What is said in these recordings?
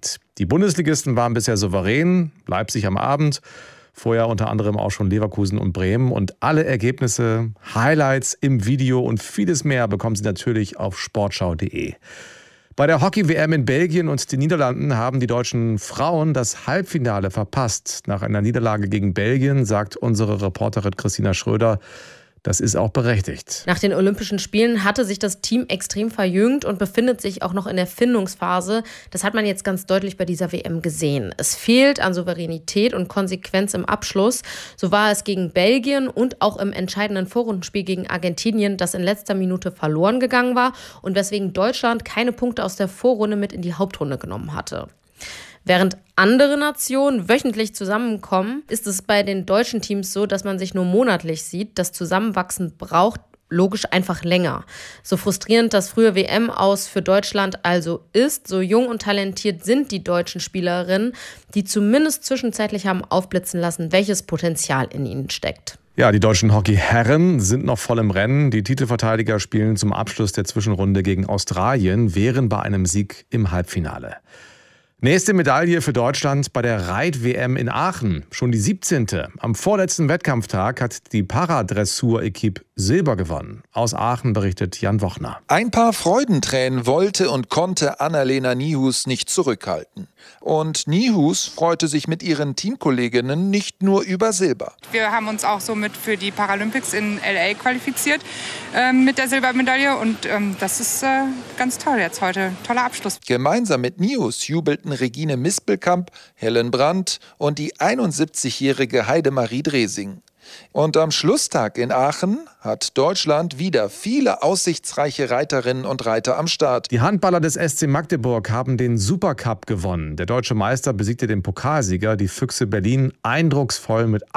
nicht. Die Bundesligisten waren bisher souverän, Leipzig am Abend, vorher unter anderem auch schon Leverkusen und Bremen. Und alle Ergebnisse, Highlights im Video und vieles mehr bekommen Sie natürlich auf sportschau.de. Bei der Hockey-WM in Belgien und den Niederlanden haben die deutschen Frauen das Halbfinale verpasst. Nach einer Niederlage gegen Belgien sagt unsere Reporterin Christina Schröder, das ist auch berechtigt. Nach den Olympischen Spielen hatte sich das Team extrem verjüngt und befindet sich auch noch in der Findungsphase. Das hat man jetzt ganz deutlich bei dieser WM gesehen. Es fehlt an Souveränität und Konsequenz im Abschluss. So war es gegen Belgien und auch im entscheidenden Vorrundenspiel gegen Argentinien, das in letzter Minute verloren gegangen war und weswegen Deutschland keine Punkte aus der Vorrunde mit in die Hauptrunde genommen hatte. Während andere Nationen wöchentlich zusammenkommen, ist es bei den deutschen Teams so, dass man sich nur monatlich sieht. Das Zusammenwachsen braucht logisch einfach länger. So frustrierend das frühe WM-Aus für Deutschland also ist, so jung und talentiert sind die deutschen Spielerinnen, die zumindest zwischenzeitlich haben aufblitzen lassen, welches Potenzial in ihnen steckt. Ja, die deutschen Hockeyherren sind noch voll im Rennen. Die Titelverteidiger spielen zum Abschluss der Zwischenrunde gegen Australien, wären bei einem Sieg im Halbfinale. Nächste Medaille für Deutschland bei der Reit-WM in Aachen. Schon die 17. Am vorletzten Wettkampftag hat die Paradressur-Equipe Silber gewonnen. Aus Aachen berichtet Jan Wochner. Ein paar Freudentränen wollte und konnte Annalena Niehus nicht zurückhalten. Und Niehus freute sich mit ihren Teamkolleginnen nicht nur über Silber. Wir haben uns auch somit für die Paralympics in L.A. qualifiziert mit der Silbermedaille. Und das ist ganz toll jetzt heute. Toller Abschluss. Gemeinsam mit Niehus jubelten Regine Mispelkamp, Helen Brandt und die 71-jährige Heidemarie Dresing. Und am Schlusstag in Aachen hat Deutschland wieder viele aussichtsreiche Reiterinnen und Reiter am Start. Die Handballer des SC Magdeburg haben den Supercup gewonnen. Der deutsche Meister besiegte den Pokalsieger, die Füchse Berlin, eindrucksvoll mit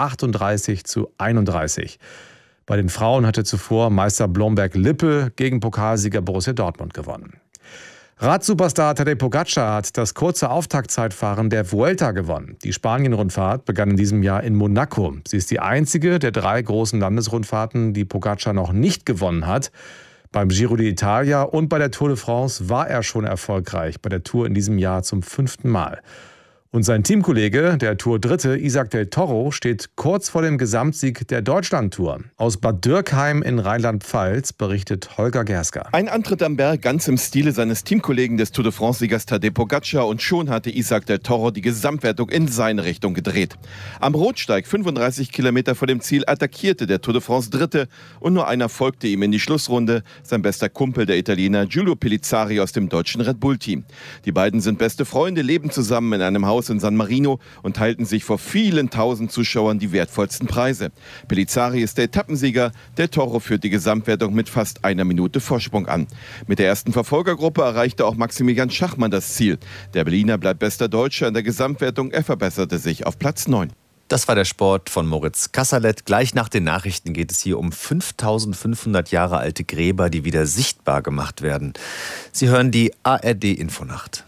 38:31. Bei den Frauen hatte zuvor Meister Blomberg-Lippe gegen Pokalsieger Borussia Dortmund gewonnen. Radsuperstar Tadej Pogačar hat das kurze Auftaktzeitfahren der Vuelta gewonnen. Die Spanien-Rundfahrt begann in diesem Jahr in Monaco. Sie ist die einzige der 3 großen Landesrundfahrten, die Pogačar noch nicht gewonnen hat. Beim Giro d'Italia und bei der Tour de France war er schon erfolgreich, bei der Tour in diesem Jahr zum 5. Mal. Und sein Teamkollege, der Tour-Dritte Isaac del Toro, steht kurz vor dem Gesamtsieg der Deutschland-Tour. Aus Bad Dürkheim in Rheinland-Pfalz berichtet Holger Gersker. Ein Antritt am Berg ganz im Stile seines Teamkollegen des Tour de France-Siegers Tadej Pogačar und schon hatte Isaac del Toro die Gesamtwertung in seine Richtung gedreht. Am Rotsteig, 35 Kilometer vor dem Ziel, attackierte der Tour de France-Dritte und nur einer folgte ihm in die Schlussrunde, sein bester Kumpel, der Italiener Giulio Pellizzari aus dem deutschen Red Bull-Team. Die beiden sind beste Freunde, leben zusammen in einem Haus in San Marino und teilten sich vor vielen tausend Zuschauern die wertvollsten Preise. Pellizzari ist der Etappensieger, del Toro führt die Gesamtwertung mit fast 1 Minute Vorsprung an. Mit der ersten Verfolgergruppe erreichte auch Maximilian Schachmann das Ziel. Der Berliner bleibt bester Deutscher in der Gesamtwertung, er verbesserte sich auf Platz 9. Das war der Sport von Moritz Kasserlet. Gleich nach den Nachrichten geht es hier um 5500 Jahre alte Gräber, die wieder sichtbar gemacht werden. Sie hören die ARD-Infonacht.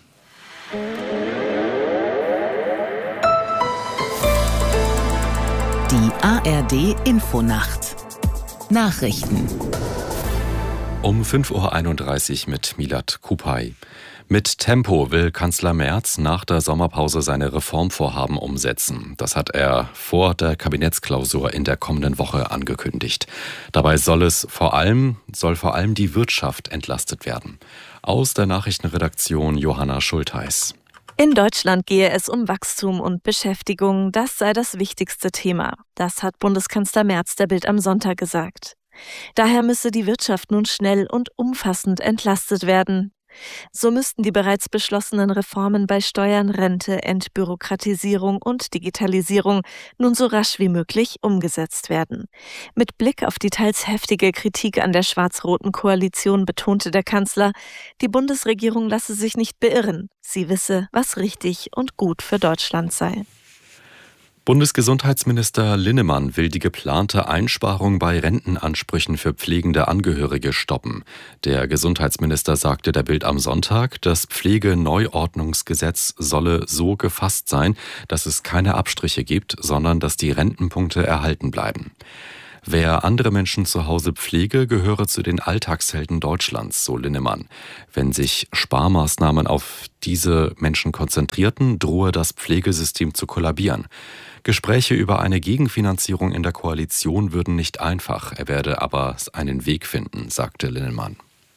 Die ARD-Infonacht. Nachrichten. Um 5:31 Uhr mit Milad Kupay. Mit Tempo will Kanzler Merz nach der Sommerpause seine Reformvorhaben umsetzen. Das hat er vor der Kabinettsklausur in der kommenden Woche angekündigt. Dabei soll vor allem die Wirtschaft entlastet werden. Aus der Nachrichtenredaktion Johanna Schultheis. In Deutschland gehe es um Wachstum und Beschäftigung. Das sei das wichtigste Thema. Das hat Bundeskanzler Merz der Bild am Sonntag gesagt. Daher müsse die Wirtschaft nun schnell und umfassend entlastet werden. So müssten die bereits beschlossenen Reformen bei Steuern, Rente, Entbürokratisierung und Digitalisierung nun so rasch wie möglich umgesetzt werden. Mit Blick auf die teils heftige Kritik an der schwarz-roten Koalition betonte der Kanzler, die Bundesregierung lasse sich nicht beirren. Sie wisse, was richtig und gut für Deutschland sei. Bundesgesundheitsminister Linnemann will die geplante Einsparung bei Rentenansprüchen für pflegende Angehörige stoppen. Der Gesundheitsminister sagte der Bild am Sonntag, das Pflegeneuordnungsgesetz solle so gefasst sein, dass es keine Abstriche gibt, sondern dass die Rentenpunkte erhalten bleiben. Wer andere Menschen zu Hause pflege, gehöre zu den Alltagshelden Deutschlands, so Linnemann. Wenn sich Sparmaßnahmen auf diese Menschen konzentrierten, drohe das Pflegesystem zu kollabieren. Gespräche über eine Gegenfinanzierung in der Koalition würden nicht einfach. Er werde aber einen Weg finden, sagte Linnemann.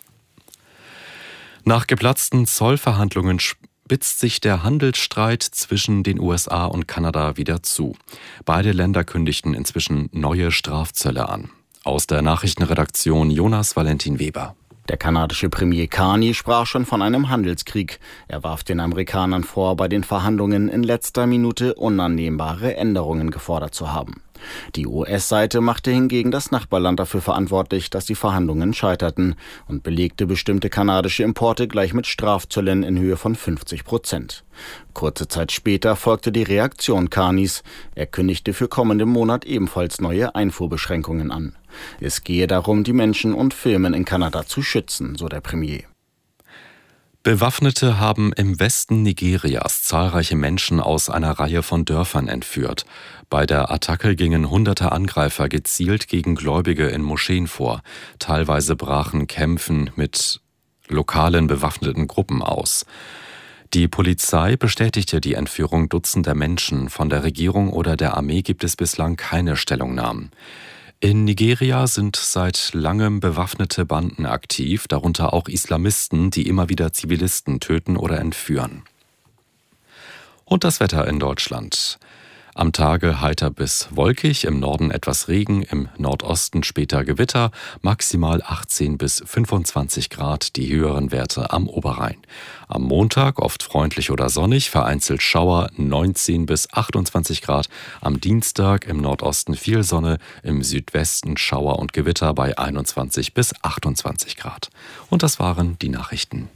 Nach geplatzten Zollverhandlungen spitzt sich der Handelsstreit zwischen den USA und Kanada wieder zu. Beide Länder kündigten inzwischen neue Strafzölle an. Aus der Nachrichtenredaktion Jonas Valentin Weber. Der kanadische Premier Carney sprach schon von einem Handelskrieg. Er warf den Amerikanern vor, bei den Verhandlungen in letzter Minute unannehmbare Änderungen gefordert zu haben. Die US-Seite machte hingegen das Nachbarland dafür verantwortlich, dass die Verhandlungen scheiterten und belegte bestimmte kanadische Importe gleich mit Strafzöllen in Höhe von 50%. Kurze Zeit später folgte die Reaktion Carneys. Er kündigte für kommenden Monat ebenfalls neue Einfuhrbeschränkungen an. Es gehe darum, die Menschen und Firmen in Kanada zu schützen, so der Premier. Bewaffnete haben im Westen Nigerias zahlreiche Menschen aus einer Reihe von Dörfern entführt. Bei der Attacke gingen hunderte Angreifer gezielt gegen Gläubige in Moscheen vor. Teilweise brachen Kämpfen mit lokalen bewaffneten Gruppen aus. Die Polizei bestätigte die Entführung dutzender Menschen. Von der Regierung oder der Armee gibt es bislang keine Stellungnahmen. In Nigeria sind seit langem bewaffnete Banden aktiv, darunter auch Islamisten, die immer wieder Zivilisten töten oder entführen. Und das Wetter in Deutschland. Am Tage heiter bis wolkig, im Norden etwas Regen, im Nordosten später Gewitter, maximal 18 bis 25 Grad, die höheren Werte am Oberrhein. Am Montag oft freundlich oder sonnig, vereinzelt Schauer 19 bis 28 Grad. Am Dienstag im Nordosten viel Sonne, im Südwesten Schauer und Gewitter bei 21 bis 28 Grad. Und das waren die Nachrichten.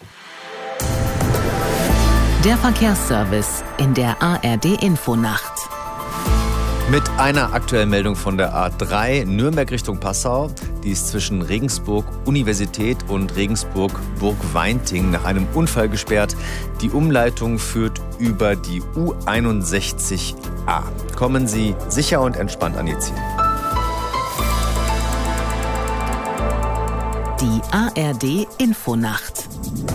Der Verkehrsservice in der ARD-Infonacht. Mit einer aktuellen Meldung von der A3 Nürnberg Richtung Passau. Die ist zwischen Regensburg Universität und Regensburg Burg-Weinting nach einem Unfall gesperrt. Die Umleitung führt über die U61A. Kommen Sie sicher und entspannt an Ihr Ziel. Die ARD-Infonacht.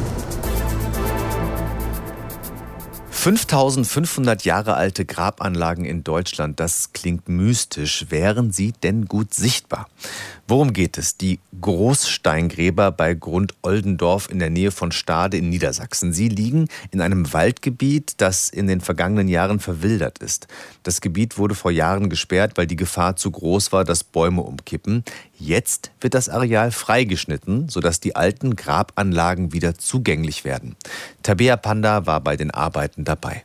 5500 Jahre alte Grabanlagen in Deutschland, das klingt mystisch. Wären sie denn gut sichtbar? Worum geht es? Die Großsteingräber bei Grundoldendorf in der Nähe von Stade in Niedersachsen. Sie liegen in einem Waldgebiet, das in den vergangenen Jahren verwildert ist. Das Gebiet wurde vor Jahren gesperrt, weil die Gefahr zu groß war, dass Bäume umkippen. Jetzt wird das Areal freigeschnitten, sodass die alten Grabanlagen wieder zugänglich werden. Tabea Panda war bei den Arbeiten dabei.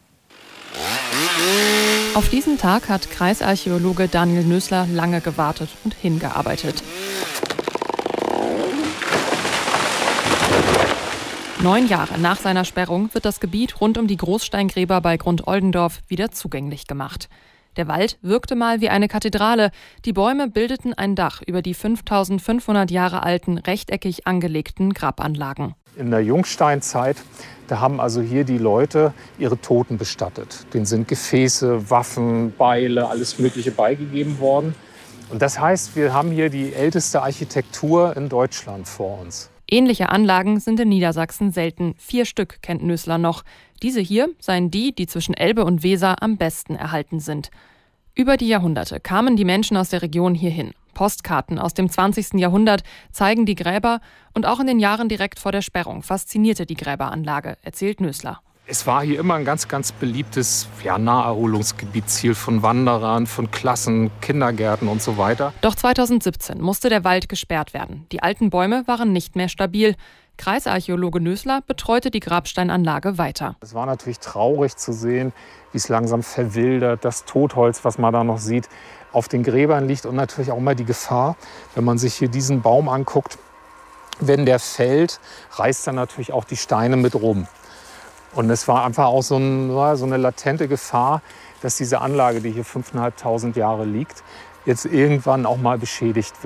Auf diesen Tag hat Kreisarchäologe Daniel Nösler lange gewartet und hingearbeitet. 9 Jahre nach seiner Sperrung wird das Gebiet rund um die Großsteingräber bei Grundoldendorf wieder zugänglich gemacht. Der Wald wirkte mal wie eine Kathedrale. Die Bäume bildeten ein Dach über die 5500 Jahre alten, rechteckig angelegten Grabanlagen. In der Jungsteinzeit, da haben also hier die Leute ihre Toten bestattet. Denen sind Gefäße, Waffen, Beile, alles Mögliche beigegeben worden. Und das heißt, wir haben hier die älteste Architektur in Deutschland vor uns. Ähnliche Anlagen sind in Niedersachsen selten. 4 Stück kennt Nösler noch. Diese hier seien die zwischen Elbe und Weser am besten erhalten sind. Über die Jahrhunderte kamen die Menschen aus der Region hierhin. Postkarten aus dem 20. Jahrhundert zeigen die Gräber und auch in den Jahren direkt vor der Sperrung faszinierte die Gräberanlage, erzählt Nösler. Es war hier immer ein ganz, ganz beliebtes Naherholungsgebiet, Ziel von Wanderern, von Klassen, Kindergärten und so weiter. Doch 2017 musste der Wald gesperrt werden. Die alten Bäume waren nicht mehr stabil. Kreisarchäologe Nösler betreute die Grabsteinanlage weiter. Es war natürlich traurig zu sehen, wie es langsam verwildert, das Totholz, was man da noch sieht, auf den Gräbern liegt und natürlich auch immer die Gefahr, wenn man sich hier diesen Baum anguckt, wenn der fällt, reißt er natürlich auch die Steine mit rum. Und es war einfach auch so eine latente Gefahr, dass diese Anlage, die hier 5.500 Jahre liegt, jetzt irgendwann auch mal beschädigt wird.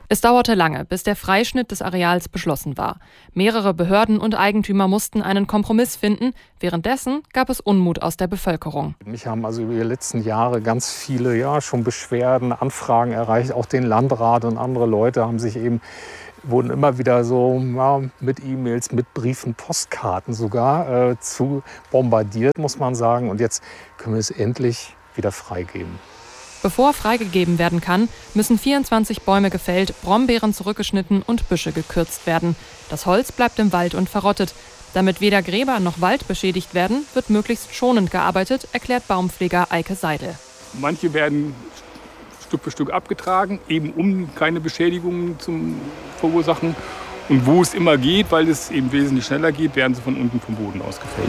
Es dauerte lange, bis der Freischnitt des Areals beschlossen war. Mehrere Behörden und Eigentümer mussten einen Kompromiss finden. Währenddessen gab es Unmut aus der Bevölkerung. Mich haben also über die letzten Jahre ganz viele schon Beschwerden, Anfragen erreicht. Auch den Landrat und andere Leute wurden immer wieder so mit E-Mails, mit Briefen, Postkarten sogar zu bombardiert, muss man sagen. Und jetzt können wir es endlich wieder freigeben. Bevor freigegeben werden kann, müssen 24 Bäume gefällt, Brombeeren zurückgeschnitten und Büsche gekürzt werden. Das Holz bleibt im Wald und verrottet. Damit weder Gräber noch Wald beschädigt werden, wird möglichst schonend gearbeitet, erklärt Baumpfleger Eike Seidel. Manche werden Stück für Stück abgetragen, eben um keine Beschädigungen zu verursachen. Und wo es immer geht, weil es eben wesentlich schneller geht, werden sie von unten vom Boden aus gefällt.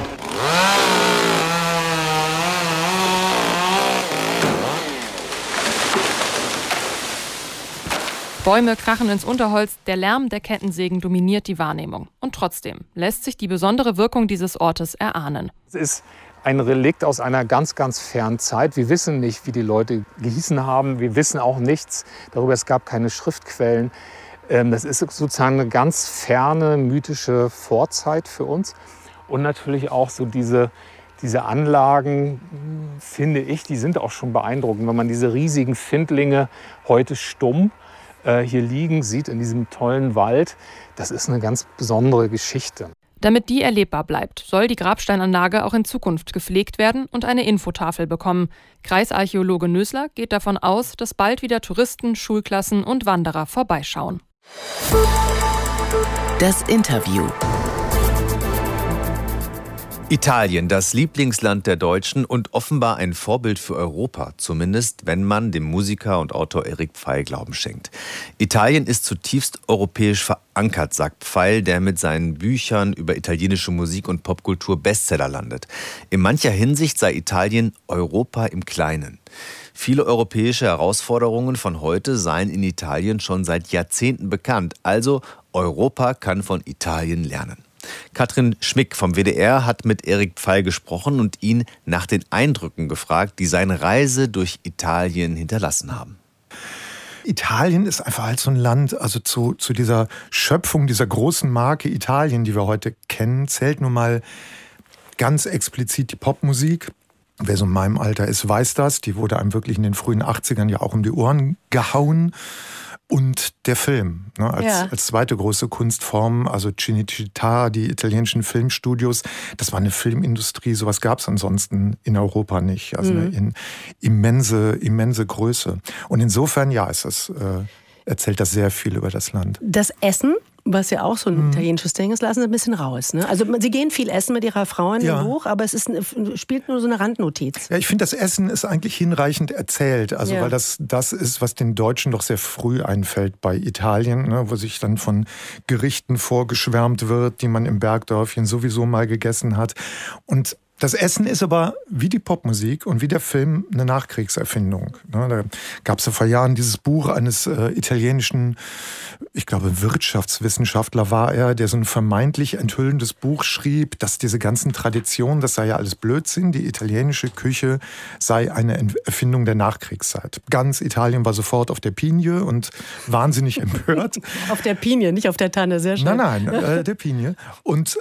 Bäume krachen ins Unterholz, der Lärm der Kettensägen dominiert die Wahrnehmung. Und trotzdem lässt sich die besondere Wirkung dieses Ortes erahnen. Es ist ein Relikt aus einer ganz, ganz fernen Zeit. Wir wissen nicht, wie die Leute gehießen haben. Wir wissen auch nichts darüber. Es gab keine Schriftquellen. Das ist sozusagen eine ganz ferne, mythische Vorzeit für uns. Und natürlich auch so diese Anlagen, finde ich, die sind auch schon beeindruckend. Wenn man diese riesigen Findlinge heute stumm hier liegen sieht in diesem tollen Wald, das ist eine ganz besondere Geschichte. Damit die erlebbar bleibt, soll die Grabsteinanlage auch in Zukunft gepflegt werden und eine Infotafel bekommen. Kreisarchäologe Nösler geht davon aus, dass bald wieder Touristen, Schulklassen und Wanderer vorbeischauen. Das Interview. Italien, das Lieblingsland der Deutschen und offenbar ein Vorbild für Europa, zumindest wenn man dem Musiker und Autor Erik Pfeil Glauben schenkt. Italien ist zutiefst europäisch verankert, sagt Pfeil, der mit seinen Büchern über italienische Musik und Popkultur Bestseller landet. In mancher Hinsicht sei Italien Europa im Kleinen. Viele europäische Herausforderungen von heute seien in Italien schon seit Jahrzehnten bekannt. Also Europa kann von Italien lernen. Katrin Schmick vom WDR hat mit Erik Pfeil gesprochen und ihn nach den Eindrücken gefragt, die seine Reise durch Italien hinterlassen haben. Italien ist einfach halt so ein Land, also zu dieser Schöpfung, dieser großen Marke Italien, die wir heute kennen, zählt nun mal ganz explizit die Popmusik. Wer so in meinem Alter ist, weiß das. Die wurde einem wirklich in den frühen 80ern ja auch um die Ohren gehauen. Und der Film, ne, als zweite große Kunstform, also Cinecittà, die italienischen Filmstudios, das war eine Filmindustrie, sowas gab es ansonsten in Europa nicht. Also eine immense Größe. Und insofern, erzählt das sehr viel über das Land. Das Essen, was ja auch so ein italienisches Ding ist, lassen Sie ein bisschen raus. Ne? Also Sie gehen viel essen mit Ihrer Frau in dem Buch, aber es spielt nur so eine Randnotiz. Ja, ich finde, das Essen ist eigentlich hinreichend erzählt. Also weil das ist, was den Deutschen doch sehr früh einfällt bei Italien, ne? Wo sich dann von Gerichten vorgeschwärmt wird, die man im Bergdörfchen sowieso mal gegessen hat. Und das Essen ist aber wie die Popmusik und wie der Film eine Nachkriegserfindung. Da gab es ja vor Jahren dieses Buch eines italienischen, ich glaube Wirtschaftswissenschaftler war er, der so ein vermeintlich enthüllendes Buch schrieb, dass diese ganzen Traditionen, das sei ja alles Blödsinn, die italienische Küche sei eine Erfindung der Nachkriegszeit. Ganz Italien war sofort auf der Pinie und wahnsinnig empört. Auf der Pinie, nicht auf der Tanne, sehr schön. Nein, der Pinie. Und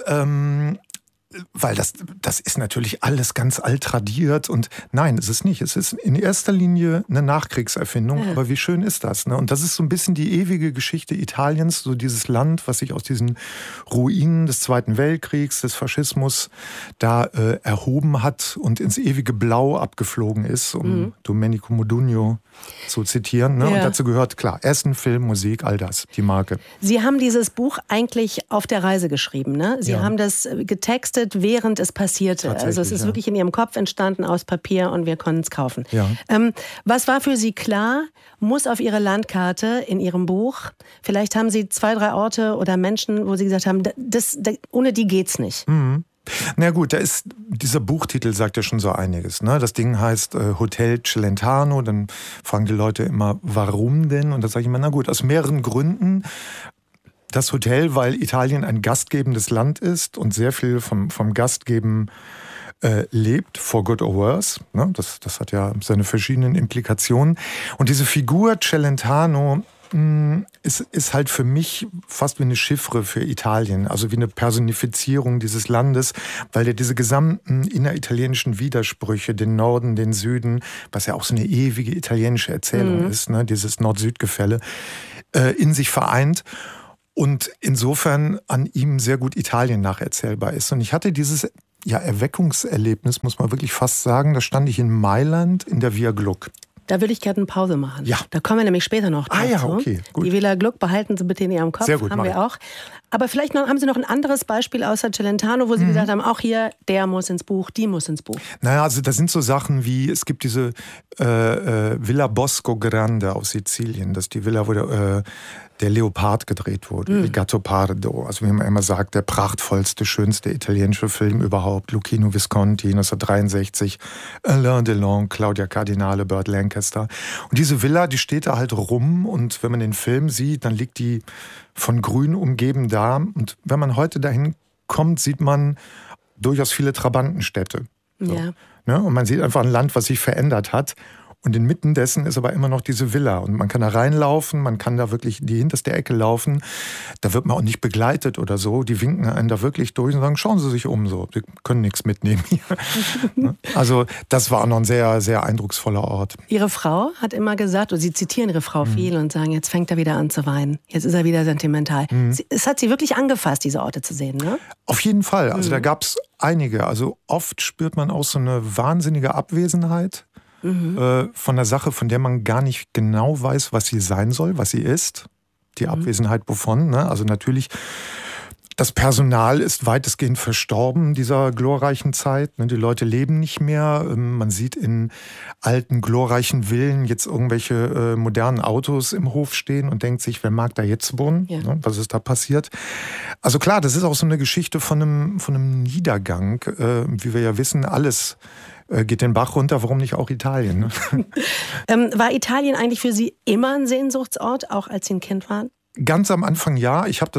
weil das ist natürlich alles ganz altradiert und nein, es ist nicht. Es ist in erster Linie eine Nachkriegserfindung, aber wie schön ist das? Ne? Und das ist so ein bisschen die ewige Geschichte Italiens, so dieses Land, was sich aus diesen Ruinen des Zweiten Weltkriegs, des Faschismus da erhoben hat und ins ewige Blau abgeflogen ist, um Domenico Modugno zu zitieren. Ne? Und dazu gehört, klar, Essen, Film, Musik, all das, die Marke. Sie haben dieses Buch eigentlich auf der Reise geschrieben, ne? Sie haben das getextet, während es passierte. Also es ist wirklich in Ihrem Kopf entstanden aus Papier und wir konnten es kaufen. Ja. Was war für Sie klar, muss auf Ihre Landkarte in Ihrem Buch, vielleicht haben Sie 2, 3 Orte oder Menschen, wo Sie gesagt haben, ohne die geht's nicht. Na gut, dieser Buchtitel sagt ja schon so einiges. Ne? Das Ding heißt Hotel Celentano, dann fragen die Leute immer, warum denn? Und da sage ich immer, na gut, aus mehreren Gründen. Das Hotel, weil Italien ein gastgebendes Land ist und sehr viel vom Gastgeben lebt, for good or worse. Ne? Das hat ja seine verschiedenen Implikationen. Und diese Figur Celentano es ist halt für mich fast wie eine Chiffre für Italien, also wie eine Personifizierung dieses Landes, weil der diese gesamten inneritalienischen Widersprüche, den Norden, den Süden, was ja auch so eine ewige italienische Erzählung ist, ne, dieses Nord-Süd-Gefälle, in sich vereint und insofern an ihm sehr gut Italien nacherzählbar ist. Und ich hatte dieses Erweckungserlebnis, muss man wirklich fast sagen, da stand ich in Mailand in der Via Gluck. Da würde ich gerne eine Pause machen. Ja. Da kommen wir nämlich später noch dazu. Okay, gut. Die Villa Gluck behalten Sie bitte in Ihrem Kopf. Sehr gut, haben wir auch. Aber vielleicht haben Sie noch ein anderes Beispiel außer Celentano, wo Sie gesagt haben, auch hier, der muss ins Buch, die muss ins Buch. Naja, also da sind so Sachen wie, es gibt diese Villa Bosco Grande auf Sizilien. Das ist die Villa, wo der Leopard gedreht wurde, Il Gattopardo. Also wie man immer sagt, der prachtvollste, schönste italienische Film überhaupt. Luchino Visconti, 1963, Alain Delon, Claudia Cardinale, Burt Lancaster. Und diese Villa, die steht da halt rum und wenn man den Film sieht, dann liegt die von Grün umgeben da. Und wenn man heute dahin kommt, sieht man durchaus viele Trabantenstädte. So. Ja. Ne? Und man sieht einfach ein Land, was sich verändert hat. Und inmitten dessen ist aber immer noch diese Villa. Und man kann da reinlaufen, man kann da wirklich in die hinterste Ecke laufen. Da wird man auch nicht begleitet oder so. Die winken einen da wirklich durch und sagen, schauen Sie sich um. So, Sie können nichts mitnehmen hier. Also das war noch ein sehr, sehr eindrucksvoller Ort. Ihre Frau hat immer gesagt, oder Sie zitieren Ihre Frau viel und sagen, jetzt fängt er wieder an zu weinen. Jetzt ist er wieder sentimental. Es hat Sie wirklich angefasst, diese Orte zu sehen, ne? Auf jeden Fall. Also da gab es einige. Also oft spürt man auch so eine wahnsinnige Abwesenheit. Von einer Sache, von der man gar nicht genau weiß, was sie sein soll, was sie ist. Die Abwesenheit wovon. Ne? Also natürlich, das Personal ist weitestgehend verstorben dieser glorreichen Zeit. Ne? Die Leute leben nicht mehr. Man sieht in alten, glorreichen Villen jetzt irgendwelche modernen Autos im Hof stehen und denkt sich, wer mag da jetzt wohnen? Ja. Ne? Was ist da passiert? Also klar, das ist auch so eine Geschichte von einem Niedergang. Wie wir ja wissen, alles geht den Bach runter, warum nicht auch Italien? Ne? War Italien eigentlich für Sie immer ein Sehnsuchtsort, auch als Sie ein Kind waren? Ganz am Anfang ja. Ich habe da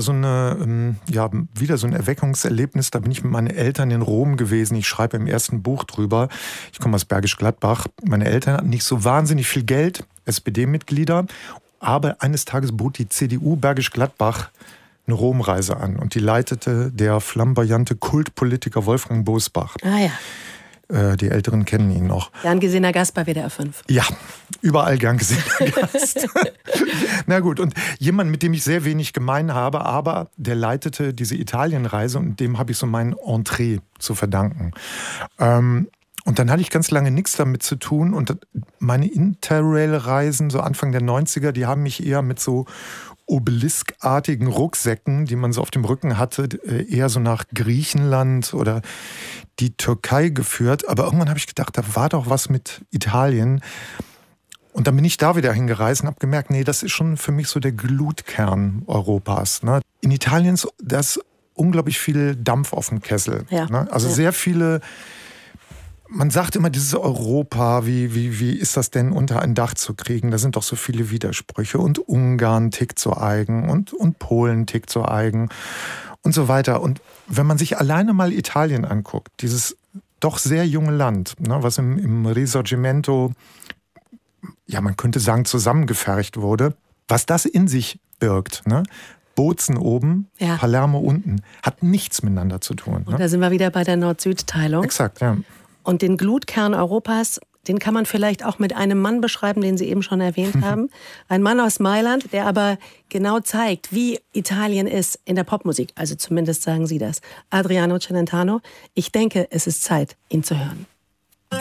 wieder so ein Erweckungserlebnis. Da bin ich mit meinen Eltern in Rom gewesen. Ich schreibe im ersten Buch drüber. Ich komme aus Bergisch Gladbach. Meine Eltern hatten nicht so wahnsinnig viel Geld, SPD-Mitglieder. Aber eines Tages bot die CDU Bergisch Gladbach eine Romreise an. Und die leitete der flamboyante Kultpolitiker Wolfgang Bosbach. Ah ja. Die Älteren kennen ihn noch. Gern gesehener Gast bei WDR 5. Ja, überall gern gesehener Gast. Na gut, und jemand, mit dem ich sehr wenig gemein habe, aber der leitete diese Italienreise und dem habe ich so mein Entree zu verdanken. Und dann hatte ich ganz lange nichts damit zu tun und meine Interrail-Reisen, so Anfang der 90er, die haben mich eher mit so obeliskartigen Rucksäcken, die man so auf dem Rücken hatte, eher so nach Griechenland oder die Türkei geführt. Aber irgendwann habe ich gedacht, da war doch was mit Italien. Und dann bin ich da wieder hingereist und habe gemerkt, nee, das ist schon für mich so der Glutkern Europas. Ne? In Italien ist das unglaublich viel Dampf auf dem Kessel. Ja. Ne? Also sehr viele. Man sagt immer, dieses Europa, wie ist das denn unter ein Dach zu kriegen? Da sind doch so viele Widersprüche. Und Ungarn tickt so eigen und Polen tickt so eigen und so weiter. Und wenn man sich alleine mal Italien anguckt, dieses doch sehr junge Land, ne, was im Risorgimento, ja, man könnte sagen, zusammengefercht wurde, was das in sich birgt, ne? Bozen oben, ja. Palermo unten, hat nichts miteinander zu tun. Ne? Und da sind wir wieder bei der Nord-Süd-Teilung. Exakt, ja. Und den Glutkern Europas, den kann man vielleicht auch mit einem Mann beschreiben, den Sie eben schon erwähnt haben. Ein Mann aus Mailand, der aber genau zeigt, wie Italien ist in der Popmusik. Also zumindest sagen Sie das. Adriano Celentano, ich denke, es ist Zeit, ihn zu hören.